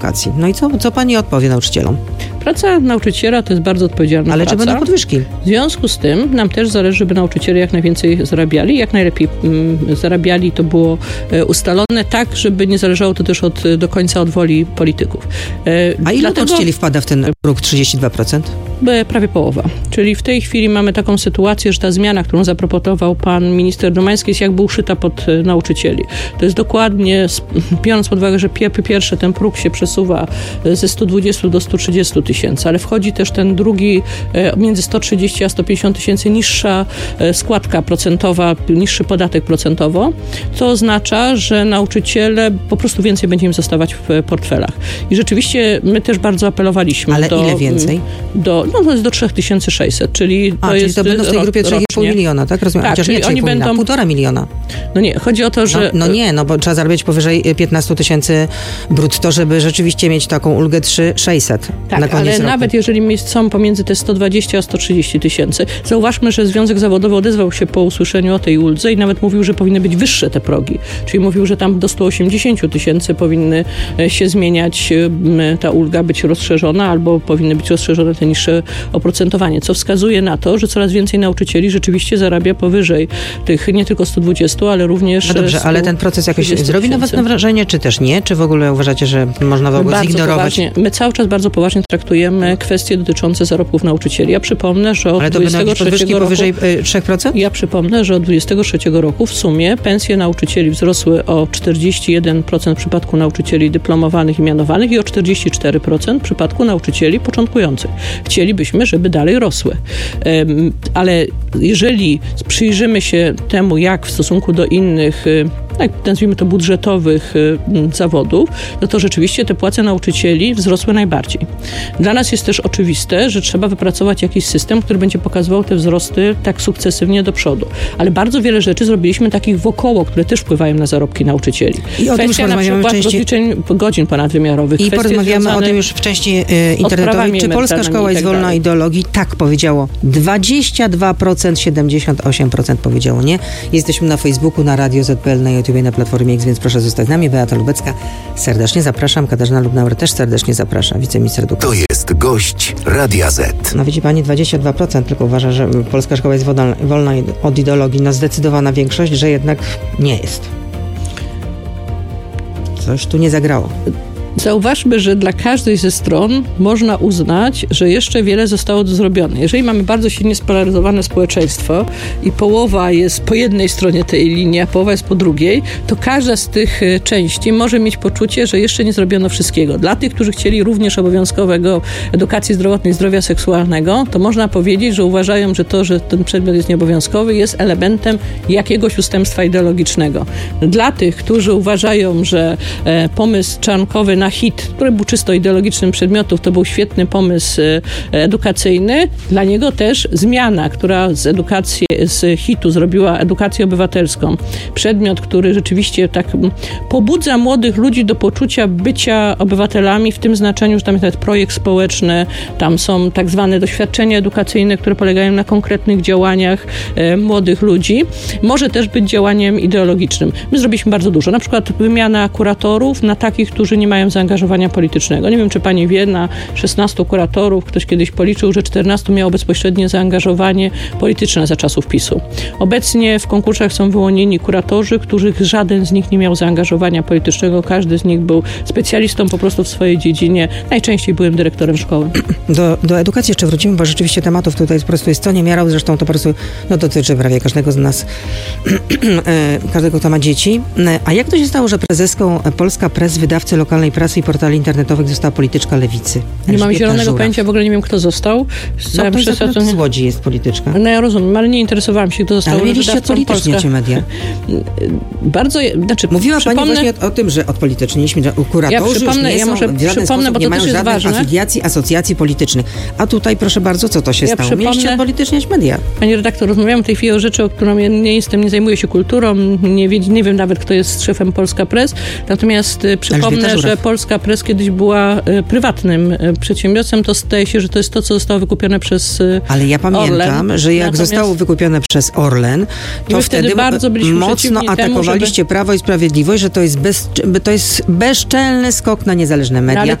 edukacji. No i co pani odpowie nauczycielom? Praca nauczyciela to jest bardzo odpowiedzialna praca. Ale praca. czy będą podwyżki? W związku z tym nam też zależy, żeby nauczyciele jak najwięcej zarabiali. Jak najlepiej zarabiali, to było ustalone tak, żeby nie zależało to też do końca od woli polityków. A ile nauczycieli wpada w ten próg 32%? Prawie połowa. Czyli w tej chwili mamy taką sytuację, że ta zmiana, którą zaproponował pan minister Domański, jest jakby uszyta pod nauczycieli. To jest dokładnie, biorąc pod uwagę, że pierwsze ten próg się przesuwa ze 120 do 130 tysięcy, ale wchodzi też ten drugi między 130 a 150 tysięcy niższa składka procentowa, niższy podatek procentowo, co oznacza, że nauczyciele po prostu więcej będzie im zostawać w portfelach. I rzeczywiście my też bardzo apelowaliśmy. Ale ile więcej? To jest do 3600, czyli to jest to będą w tej grupie 3,5 miliona, tak? Rozumiem. Tak, chociaż nie 3,5 miliona, 1,5 miliona. No nie, chodzi o to, że... No bo trzeba zarabiać powyżej 15 tysięcy brutto, żeby rzeczywiście mieć taką ulgę 3,600 tak, na koniec ale roku. nawet jeżeli są pomiędzy te 120 a 130 tysięcy, zauważmy, że Związek Zawodowy odezwał się po usłyszeniu o tej uldze i nawet mówił, że powinny być wyższe te progi. Czyli mówił, że tam do 180 tysięcy powinny się zmieniać, ta ulga być rozszerzona, albo powinny być rozszerzone te niższe oprocentowanie, co wskazuje na to, że coraz więcej nauczycieli rzeczywiście zarabia powyżej tych nie tylko 120, ale również... No dobrze, ale ten proces jakoś zrobi na was wrażenie, czy też nie? Czy w ogóle uważacie, że można w ogóle zignorować? My cały czas bardzo poważnie traktujemy kwestie dotyczące zarobków nauczycieli. Ja przypomnę, że od 23 roku... powyżej 3%? Ja przypomnę, że od 23 roku w sumie pensje nauczycieli wzrosły o 41% w przypadku nauczycieli dyplomowanych i mianowanych i o 44% w przypadku nauczycieli początkujących. Chcielibyśmy, żeby dalej rosły. Ale jeżeli przyjrzymy się temu, jak w stosunku do innych, tak nazwijmy to budżetowych zawodów, no to rzeczywiście te płace nauczycieli wzrosły najbardziej. Dla nas jest też oczywiste, że trzeba wypracować jakiś system, który będzie pokazywał te wzrosty tak sukcesywnie do przodu. Ale bardzo wiele rzeczy zrobiliśmy takich wokoło, które też wpływają na zarobki nauczycieli. I o tym już porozmawiamy w części... rozliczeń godzin ponadwymiarowych. I porozmawiamy o tym już w części internetowej. Czy Polska Szkoła jest wolna ideologii? Tak powiedziało 22%, 78% powiedziało nie. Jesteśmy na Facebooku, na Radio ZPL, na YouTubie, na Platformie X, więc proszę zostać z nami. Beata Lubecka, serdecznie zapraszam. Katarzyna Lubnauer też serdecznie zaprasza, wiceminister edukacji. To jest gość Radia Z. No widzi pani, 22% tylko uważa, że Polska Szkoła jest wolna od ideologii. No zdecydowana większość, że jednak nie jest. Coś tu nie zagrało. Zauważmy, że dla każdej ze stron można uznać, że jeszcze wiele zostało zrobione. Jeżeli mamy bardzo silnie spolaryzowane społeczeństwo i połowa jest po jednej stronie tej linii, a połowa jest po drugiej, to każda z tych części może mieć poczucie, że jeszcze nie zrobiono wszystkiego. Dla tych, którzy chcieli również obowiązkowego edukacji zdrowotnej, zdrowia seksualnego, to można powiedzieć, że uważają, że to, że ten przedmiot jest nieobowiązkowy, jest elementem jakiegoś ustępstwa ideologicznego. Dla tych, którzy uważają, że pomysł czarnkowy na HIT, który był czysto ideologicznym przedmiotów, to był świetny pomysł edukacyjny. Dla niego też zmiana, która z HIT-u zrobiła edukację obywatelską. Przedmiot, który rzeczywiście tak pobudza młodych ludzi do poczucia bycia obywatelami w tym znaczeniu, że tam jest nawet projekt społeczny, tam są tak zwane doświadczenia edukacyjne, które polegają na konkretnych działaniach młodych ludzi. Może też być działaniem ideologicznym. My zrobiliśmy bardzo dużo. Na przykład wymiana kuratorów na takich, którzy nie mają zaangażowania politycznego. Nie wiem, czy pani wie, na 16 kuratorów ktoś kiedyś policzył, że 14 miało bezpośrednie zaangażowanie polityczne za czasów PiS-u. Obecnie w konkursach są wyłonieni kuratorzy, których żaden z nich nie miał zaangażowania politycznego. Każdy z nich był specjalistą po prostu w swojej dziedzinie. Najczęściej byłem dyrektorem szkoły. Do edukacji jeszcze wrócimy, bo rzeczywiście tematów tutaj po prostu jest co niemiarał. Zresztą to po prostu dotyczy prawie każdego z nas, każdego, kto ma dzieci. A jak to się stało, że prezeską Polska Press, wydawcy lokalnej prasy i portali internetowych została polityczka Lewicy? Nie mam zielonego pojęcia, w ogóle nie wiem, kto został. Z Łodzi jest polityczka. No ja rozumiem, ale nie interesowałam się, kto został. Ale mieliście odpolityczniać media. Bardzo, mówiła pani właśnie o tym, że odpolityczniliśmy, że kuratorzy przypomnę, bo to też jest ważne. Afiliacji, asocjacji politycznych. A tutaj, proszę bardzo, co to się stało? Mieliście odpolityczniać media. Pani redaktor, rozmawiamy w tej chwili o rzeczy, o którą ja nie zajmuję się kulturą, nie wiem nawet, kto jest szefem Polska Press. Natomiast przypomnę, że Polska Press kiedyś była prywatnym przedsiębiorstwem, to zdaje się, że to jest to, co zostało wykupione przez Ale ja pamiętam, Orlen. że jak zostało wykupione przez Orlen, to wtedy bardzo mocno atakowaliście Prawo i Sprawiedliwość, że to jest bezczelny skok na niezależne media.